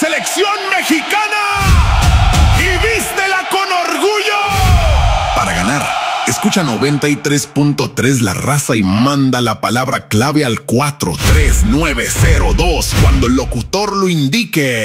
selección mexicana y vístela con orgullo. Para ganar, escucha 93.3 La Raza y manda la palabra clave al 43902 cuando el locutor lo indique.